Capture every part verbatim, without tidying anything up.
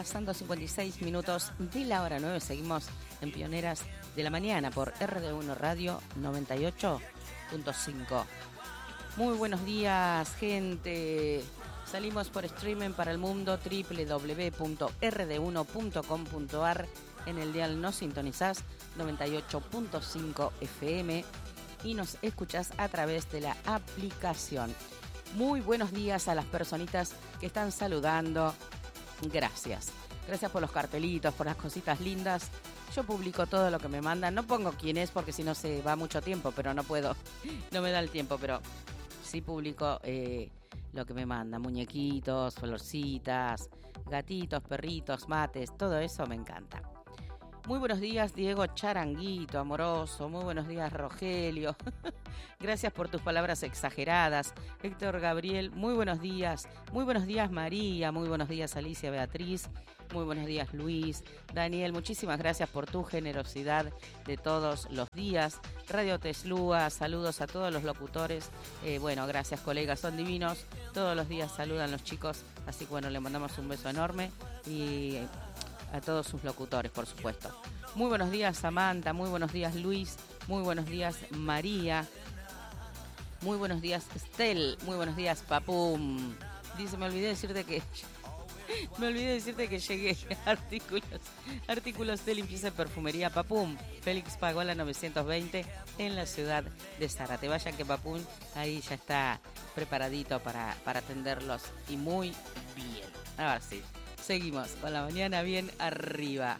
pasando cincuenta y seis minutos de la hora nueve. Seguimos en Pioneras de la Mañana por R D uno Radio noventa y ocho punto cinco. Muy buenos días, gente. Salimos por streaming para el mundo, doble u doble u doble u punto r d uno punto com punto a r. En el dial nos sintonizás noventa y ocho punto cinco F M y nos escuchás a través de la aplicación. Muy buenos días a las personitas que están saludando. Gracias. Gracias por los cartelitos, por las cositas lindas. Yo publico todo lo que me mandan. No pongo quién es porque si no se va mucho tiempo, pero no puedo. No me da el tiempo, pero sí publico eh, lo que me mandan. Muñequitos, florcitas, gatitos, perritos, mates. Todo eso me encanta. Muy buenos días, Diego Charanguito, amoroso. Muy buenos días, Rogelio. Gracias por tus palabras exageradas. Héctor Gabriel, muy buenos días. Muy buenos días, María. Muy buenos días, Alicia Beatriz. Muy buenos días, Luis. Daniel, muchísimas gracias por tu generosidad de todos los días. Radio Teslúa, saludos a todos los locutores. Eh, bueno, gracias, colegas, son divinos. Todos los días saludan los chicos. Así que bueno, le mandamos un beso enorme y a todos sus locutores, por supuesto. Muy buenos días, Samantha. Muy buenos días, Luis. Muy buenos días, María. Muy buenos días, Estel. Muy buenos días, Papum. Dice, me olvidé decirte que... Me olvidé decirte que llegué. Artículos. Artículos de limpieza y perfumería Papum. Félix Pagola novecientos veinte en la ciudad de Zárate. Vayan que Papum ahí ya está preparadito para, para atenderlos. Y muy bien. Ahora sí. Seguimos con la mañana bien arriba.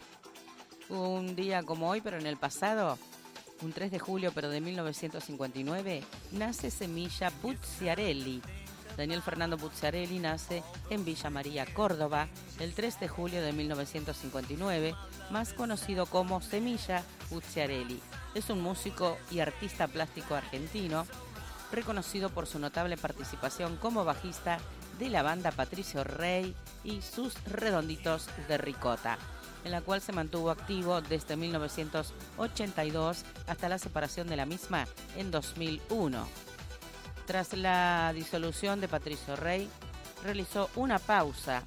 Un día como hoy, pero en el pasado, un tres de julio, pero de mil novecientos cincuenta y nueve, nace Semilla Bucciarelli. Daniel Fernando Bucciarelli nace en Villa María, Córdoba, el tres de julio de mil novecientos cincuenta y nueve, más conocido como Semilla Bucciarelli. Es un músico y artista plástico argentino, reconocido por su notable participación como bajista de la banda Patricio Rey y sus Redonditos de Ricota, en la cual se mantuvo activo desde mil novecientos ochenta y dos hasta la separación de la misma en dos mil uno. Tras la disolución de Patricio Rey, realizó una pausa.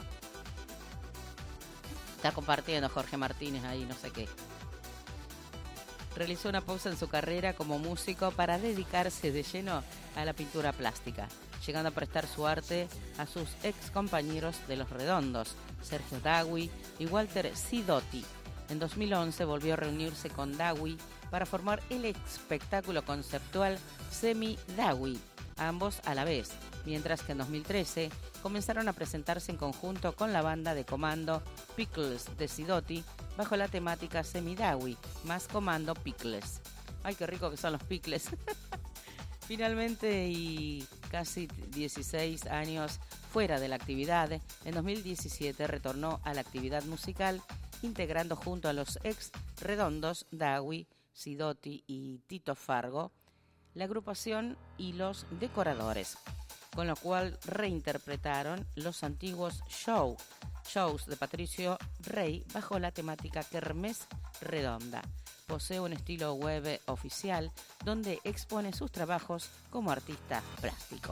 Está compartiendo Jorge Martínez ahí, no sé qué. Realizó una pausa en su carrera como músico para dedicarse de lleno a la pintura plástica, llegando a prestar su arte a sus ex compañeros de Los Redondos, Sergio Dawi y Walter Sidotti. En dos mil once volvió a reunirse con Dawi para formar el espectáculo conceptual Semi Dawi, ambos a la vez, mientras que en dos mil trece comenzaron a presentarse en conjunto con la banda de comando Pickles de Sidotti bajo la temática Semi Dawi, más comando Pickles. Ay, qué rico que son los pickles. Finalmente, y casi dieciséis años fuera de la actividad, en dos mil diecisiete retornó a la actividad musical, integrando junto a los ex Redondos, Dawi, Sidotti y Tito Fargo, la agrupación y los Decoradores, con lo cual reinterpretaron los antiguos show, shows de Patricio Rey bajo la temática Kermés Redonda. Posee un estilo web oficial donde expone sus trabajos como artista plástico.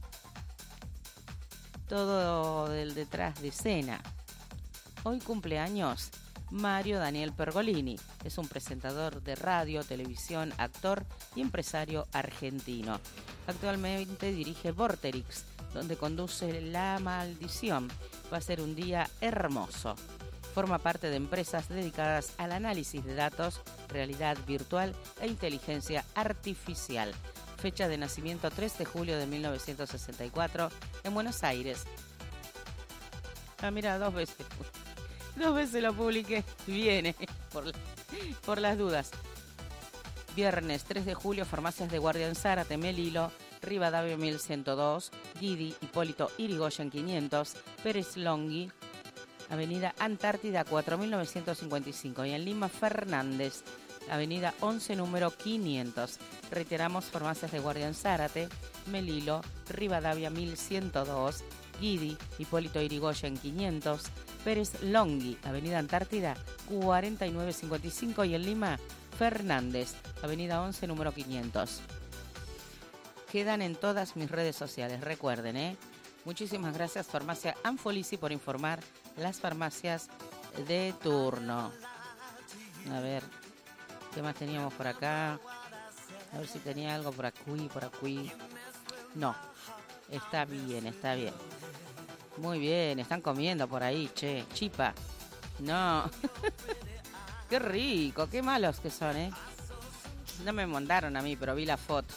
Todo del detrás de escena. Hoy cumpleaños Mario Daniel Pergolini. Es un presentador de radio, televisión, actor y empresario argentino. Actualmente dirige Vorterix, donde conduce La Maldición. Va a ser un día hermoso. Forma parte de empresas dedicadas al análisis de datos, realidad virtual e inteligencia artificial. Fecha de nacimiento tres de julio de mil novecientos sesenta y cuatro en Buenos Aires. Ah, mira, dos veces. Dos veces lo publiqué. Viene, por, por las dudas. Viernes tres de julio, farmacias de Guardia en Zárate, Melilo, Rivadavia mil ciento dos, Guidi, Hipólito Yrigoyen quinientos, Pérez Longhi, Avenida Antártida cuatro mil novecientos cincuenta y cinco, y en Lima Fernández, Avenida once, número quinientos. Reiteramos, farmacias de Guardia en Zárate, Melilo, Rivadavia mil ciento dos, Guidi, Hipólito Yrigoyen quinientos, Pérez Longhi, Avenida Antártida cuarenta y nueve cincuenta y cinco, y en Lima Fernández, Avenida once, número quinientos. Quedan en todas mis redes sociales, recuerden, ¿eh? Muchísimas gracias, Farmacia Anfolisi, por informar las farmacias de turno. A ver, ¿qué más teníamos por acá? A ver si tenía algo por aquí, por aquí. No, está bien, está bien. Muy bien, están comiendo por ahí, che. Chipa. No. Qué rico, qué malos que son, ¿eh? No me mandaron a mí, pero vi la foto.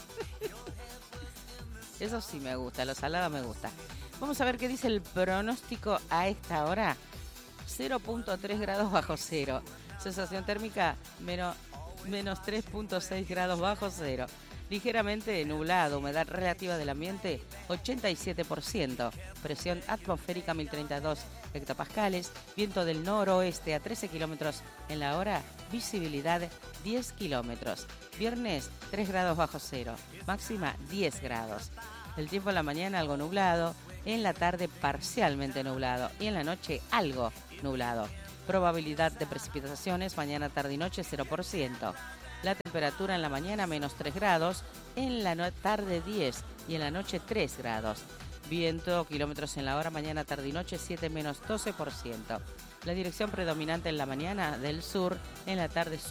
Eso sí me gusta, lo salado me gusta. Vamos a ver qué dice el pronóstico a esta hora. cero punto tres grados bajo cero. Sensación térmica menos, menos tres punto seis grados bajo cero. Ligeramente nublado, humedad relativa del ambiente ochenta y siete por ciento, presión atmosférica mil treinta y dos hectopascales, viento del noroeste a trece kilómetros en la hora, visibilidad diez kilómetros. Viernes tres grados bajo cero, máxima diez grados. El tiempo en la mañana algo nublado, en la tarde parcialmente nublado y en la noche algo nublado. Probabilidad de precipitaciones mañana, tarde y noche cero por ciento. La temperatura en la mañana menos tres grados, en la no- tarde diez y en la noche tres grados. Viento, kilómetros en la hora, mañana, tarde y noche siete menos doce por ciento. La dirección predominante en la mañana del sur, en la tarde sur.